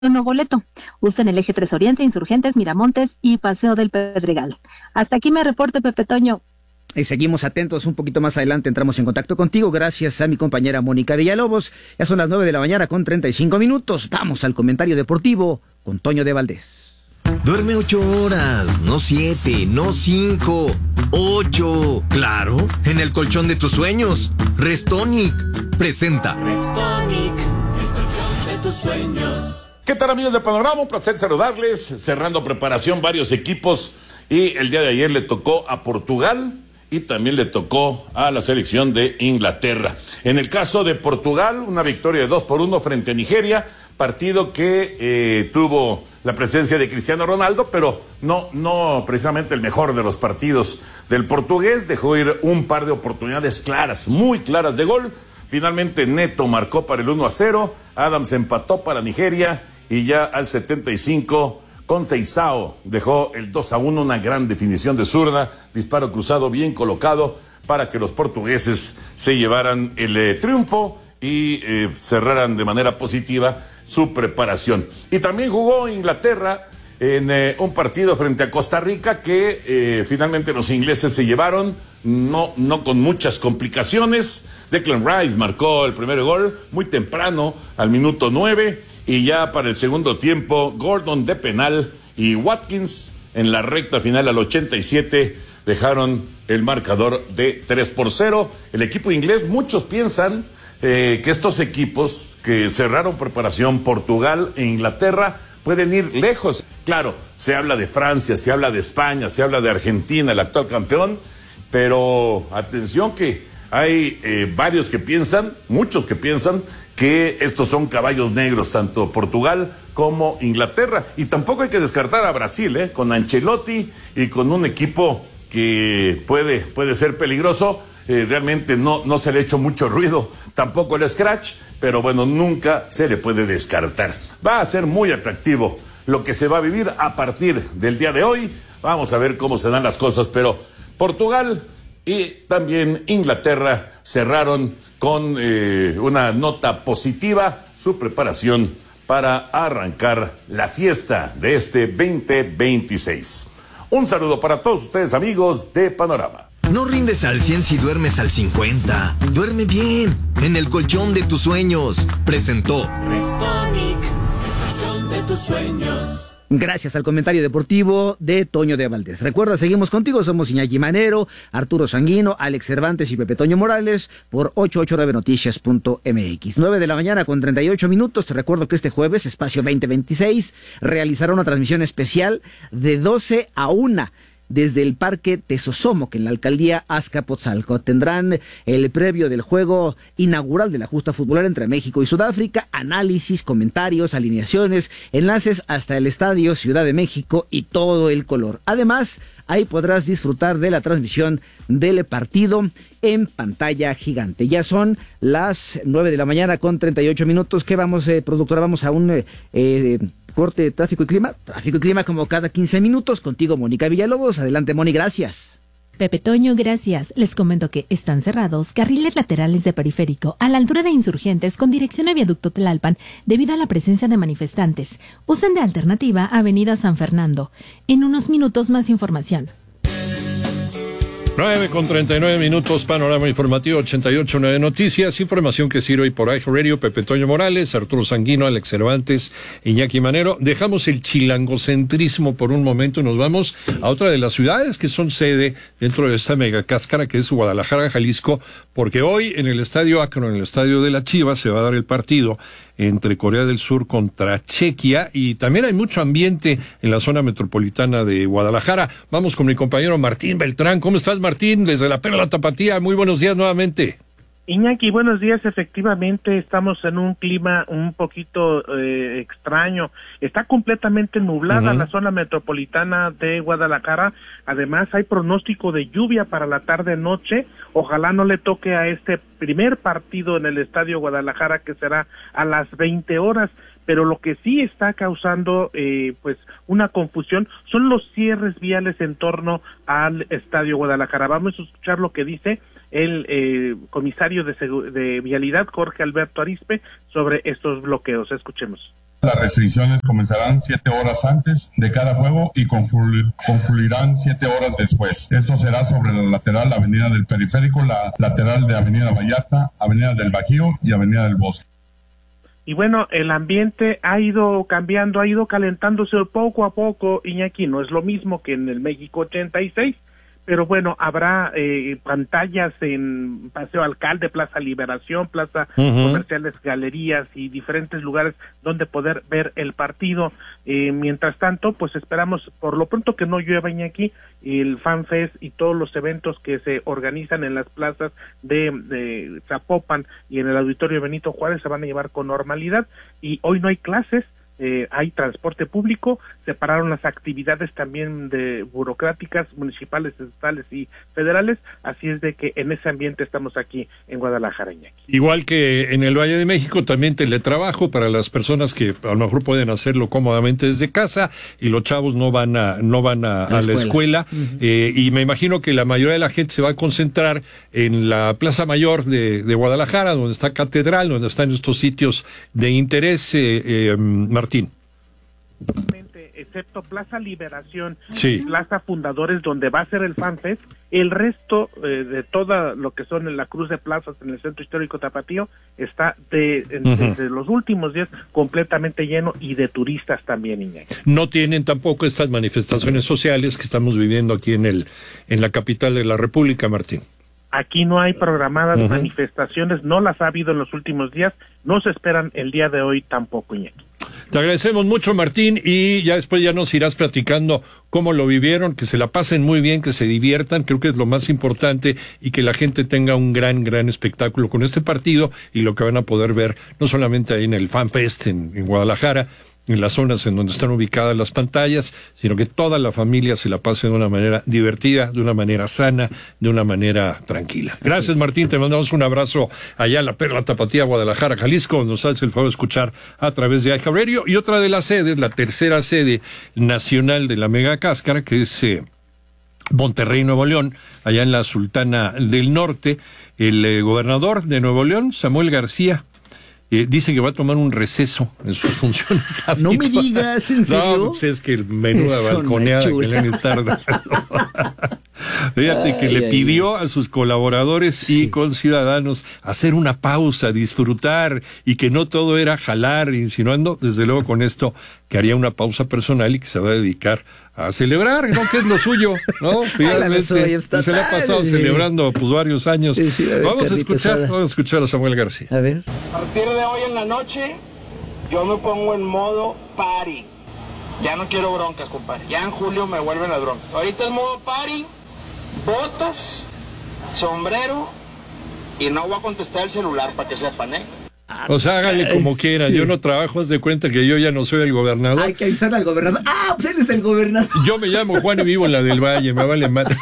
un nuevo boleto. Usen el eje 3 Oriente, Insurgentes, Miramontes y Paseo del Pedregal. Hasta aquí me reporte, Pepe Toño. Y seguimos atentos, un poquito más adelante entramos en contacto contigo, gracias a mi compañera Mónica Villalobos. Ya son las 9:00 con 35 minutos. Vamos al comentario deportivo con Toño de Valdés. Duerme 8 horas, no 7, no 5, 8. Claro, en el colchón de tus sueños. Restonic presenta. Restonic, el colchón de tus sueños. ¿Qué tal, amigos de Panorama? Un placer saludarles. Cerrando preparación varios equipos, y el día de ayer le tocó a Portugal y también le tocó a la selección de Inglaterra. En el caso de Portugal, una victoria de 2-1 frente a Nigeria, partido que tuvo la presencia de Cristiano Ronaldo, pero no precisamente el mejor de los partidos del portugués. Dejó ir un par de oportunidades claras, muy claras de gol. Finalmente Neto marcó para el 1-0, Adams empató para Nigeria, y ya al 75 Conceição dejó el 2-1, una gran definición de zurda, disparo cruzado bien colocado para que los portugueses se llevaran el triunfo y cerraran de manera positiva su preparación. Y también jugó Inglaterra en un partido frente a Costa Rica que finalmente los ingleses se llevaron, no con muchas complicaciones. Declan Rice marcó el primer gol muy temprano, al minuto 9, y ya para el segundo tiempo, Gordon de penal y Watkins en la recta final al 87 dejaron el marcador de 3-0. El equipo inglés, muchos piensan que estos equipos que cerraron preparación, Portugal e Inglaterra, pueden ir lejos. Claro, se habla de Francia, se habla de España, se habla de Argentina, el actual campeón, pero atención que hay varios que piensan, muchos que piensan que estos son caballos negros, tanto Portugal como Inglaterra. Y tampoco hay que descartar a Brasil, con Ancelotti y con un equipo que puede ser peligroso. Realmente no se le ha hecho mucho ruido, tampoco el scratch, pero bueno, nunca se le puede descartar. Va a ser muy atractivo lo que se va a vivir a partir del día de hoy. Vamos a ver cómo se dan las cosas, pero Portugal y también Inglaterra cerraron con una nota positiva su preparación para arrancar la fiesta de este 2026. Un saludo para todos ustedes, amigos de Panorama. No rindes al 100 si duermes al 50. Duerme bien, en el colchón de tus sueños. Presentó Restonic, el colchón de tus sueños. Gracias al comentario deportivo de Toño de Valdés. Recuerda, seguimos contigo, somos Iñaki Manero, Arturo Sanguino, Alex Cervantes y Pepe Toño Morales por 889noticias.mx. 9:00 con 38 minutos. Te recuerdo que este jueves, Espacio 2026, realizará una transmisión especial de 12 a 1 desde el Parque Tesosomoc, en la alcaldía Azcapotzalco. Tendrán el previo del juego inaugural de la justa futbolera entre México y Sudáfrica, análisis, comentarios, alineaciones, enlaces hasta el estadio Ciudad de México y todo el color. Además, ahí podrás disfrutar de la transmisión del partido en pantalla gigante. Ya son las 9:00 con 38 minutos. ¿Qué vamos, productora? Vamos a un corte de tráfico y clima. Tráfico y clima como cada 15 minutos. Contigo, Mónica Villalobos. Adelante, Moni, gracias. Pepe Toño, gracias. Les comento que están cerrados carriles laterales de periférico a la altura de Insurgentes con dirección a Viaducto Tlalpan debido a la presencia de manifestantes. Usen de alternativa Avenida San Fernando. En unos minutos más información. 9:39, Panorama Informativo 88.9 Noticias, información que sirve hoy por iHeartRadio. Pepe Toño Morales, Arturo Sanguino, Alex Cervantes, Iñaki Manero. Dejamos el chilangocentrismo por un momento y nos vamos a otra de las ciudades que son sede dentro de esta megacáscara que es Guadalajara, Jalisco, porque hoy en el Estadio Akron, en el Estadio de la Chivas, se va a dar el partido entre Corea del Sur contra Chequia, y también hay mucho ambiente en la zona metropolitana de Guadalajara. Vamos con mi compañero Martín Beltrán. ¿Cómo estás, Martín? Desde la Perla Tapatía, muy buenos días nuevamente. Iñaki, buenos días. Efectivamente, estamos en un clima un poquito extraño. Está completamente nublada la zona metropolitana de Guadalajara. Además, hay pronóstico de lluvia para la tarde-noche. Ojalá no le toque a este primer partido en el Estadio Guadalajara, que será a las 20 horas. Pero lo que sí está causando pues una confusión son los cierres viales en torno al Estadio Guadalajara. Vamos a escuchar lo que dice el comisario de Vialidad, Jorge Alberto Arispe, sobre estos bloqueos. Escuchemos. Las restricciones comenzarán 7 horas antes de cada juego y concluirán 7 horas después. Esto será sobre la lateral Avenida del Periférico, la lateral de Avenida Vallarta, Avenida del Bajío y Avenida del Bosque. Y bueno, el ambiente ha ido cambiando, ha ido calentándose poco a poco, Iñaki, no es lo mismo que en el México 86, pero bueno, habrá pantallas en Paseo Alcalde, Plaza Liberación, Plaza Comerciales, galerías y diferentes lugares donde poder ver el partido. Mientras tanto, pues esperamos por lo pronto que no llueva, Iñaki, el Fan Fest y todos los eventos que se organizan en las plazas de Zapopan y en el Auditorio Benito Juárez se van a llevar con normalidad, y hoy no hay clases. Hay transporte público, separaron las actividades también de burocráticas, municipales, estatales y federales, así es de que en ese ambiente estamos aquí en Guadalajara, Iñaki. Igual que en el Valle de México, también teletrabajo para las personas que a lo mejor pueden hacerlo cómodamente desde casa, y los chavos no van a la escuela. Y me imagino que la mayoría de la gente se va a concentrar en la Plaza Mayor de Guadalajara, donde está Catedral, donde están estos sitios de interés, Martín. Excepto Plaza Liberación, sí, y Plaza Fundadores, donde va a ser el Fan Fest, el resto de todo lo que son en la cruz de plazas en el Centro Histórico Tapatío está desde los últimos días completamente lleno, y de turistas también, Iñaki. No tienen tampoco estas manifestaciones sociales que estamos viviendo aquí en la capital de la República, Martín. Aquí no hay programadas manifestaciones, no las ha habido en los últimos días, no se esperan el día de hoy tampoco, Iñaki. Te agradecemos mucho, Martín, y ya después ya nos irás platicando cómo lo vivieron, que se la pasen muy bien, que se diviertan, creo que es lo más importante, y que la gente tenga un gran espectáculo con este partido, y lo que van a poder ver no solamente ahí en el Fan Fest en Guadalajara, en las zonas en donde están ubicadas las pantallas, sino que toda la familia se la pase de una manera divertida, de una manera sana, de una manera tranquila. Gracias, Martín, te mandamos un abrazo allá a la Perla Tapatía, Guadalajara, Jalisco, donde nos haces el favor de escuchar a través de iHeartRadio, y otra de las sedes, la tercera sede nacional de la Mega Cáscara, que es Monterrey, Nuevo León, allá en la Sultana del Norte. El gobernador de Nuevo León, Samuel García, dice que va a tomar un receso en sus funciones. No me digas, ¿en serio? No, pues es que menuda balconeada que le han estado dando. Fíjate que le pidió a sus colaboradores y conciudadanos hacer una pausa, disfrutar, y que no todo era jalar, insinuando, desde luego con esto, que haría una pausa personal y que se va a dedicar a celebrar, ¿no? Que es lo suyo, ¿no? Finalmente, se le ha pasado celebrando pues varios años. Vamos a escuchar a Samuel García. A ver. A partir de hoy en la noche, yo me pongo en modo party. Ya no quiero broncas, compadre. Ya en julio me vuelven las broncas. Ahorita es modo party, botas, sombrero, y no voy a contestar el celular para que sepan, ¿eh? O sea, hágale como quieran. Yo no trabajo, haz de cuenta que yo ya no soy el gobernador. Hay que avisar al gobernador. ¡Ah, pues él es el gobernador! Yo me llamo Juan y vivo en la del Valle, me vale madre.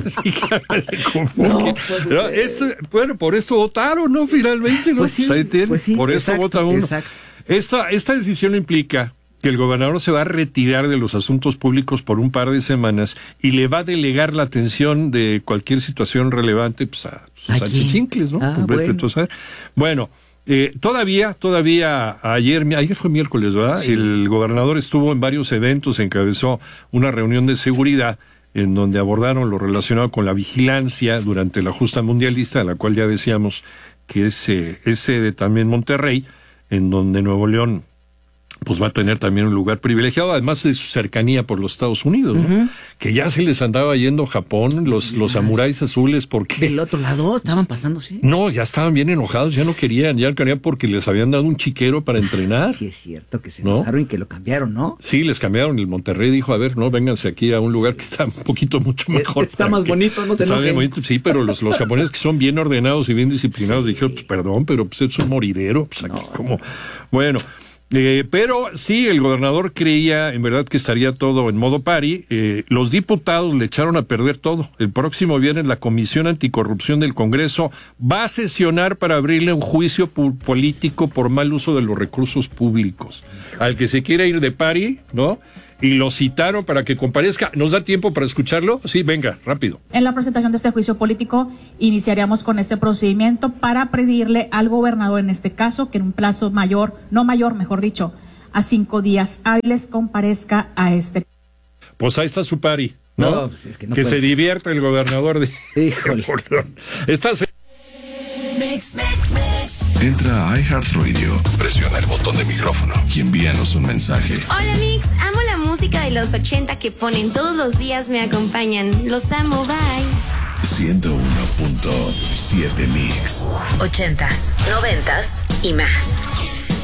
Bueno, por esto votaron, ¿no? Finalmente, ¿no? Pues sí, por eso vota uno. Exacto. Esta decisión implica que el gobernador se va a retirar de los asuntos públicos por un par de semanas y le va a delegar la atención de cualquier situación relevante pues, a Sánchez Chincles, ¿no? Bueno. Todavía ayer fue miércoles, ¿verdad? Sí. El gobernador estuvo en varios eventos, encabezó una reunión de seguridad en donde abordaron lo relacionado con la vigilancia durante la justa mundialista, de la cual ya decíamos que es sede también Monterrey, en donde Nuevo León pues va a tener también un lugar privilegiado, además de su cercanía por los Estados Unidos, ¿no? Que ya se les andaba yendo Japón, los samuráis azules, porque... ¿Del otro lado estaban pasando, sí? No, ya estaban bien enojados, ya no querían porque les habían dado un chiquero para entrenar. Sí, es cierto, que se enojaron y que lo cambiaron, ¿no? Sí, les cambiaron. El Monterrey dijo, a ver, no, vénganse aquí a un lugar que está un poquito mucho mejor. Está más bonito, no te Está enojes. bien bonito, sí, pero los japoneses que son bien ordenados y bien disciplinados dijeron, pues perdón, pero pues es un moridero, pues aquí como... Bueno... pero sí, el gobernador creía en verdad que estaría todo en modo party. Los diputados le echaron a perder todo. El próximo viernes la Comisión Anticorrupción del Congreso va a sesionar para abrirle un juicio político por mal uso de los recursos públicos. Al que se quiera ir de party, ¿no? Y lo citaron para que comparezca. ¿Nos da tiempo para escucharlo? Sí, venga, rápido. En la presentación de este juicio político iniciaríamos con este procedimiento para pedirle al gobernador, en este caso, que en un plazo mejor dicho, a 5 días hábiles comparezca a este. Pues ahí está su pari, ¿no? No, es que no que se puedes. divierta el gobernador de... Híjole. Estás... Entra a iHeartRadio, presiona el botón de micrófono y envíanos un mensaje. Hola Mix, amo la música de los 80 que ponen todos los días, me acompañan. Los amo, bye. 101.7 Mix. 80s, 90s y más.